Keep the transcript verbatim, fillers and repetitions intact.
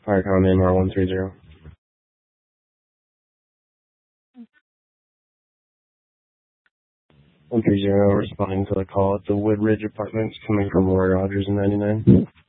Firecom in R one three zero. one three zero responding to the call at the Woodridge Apartments coming from Roy Rogers in ninety-nine.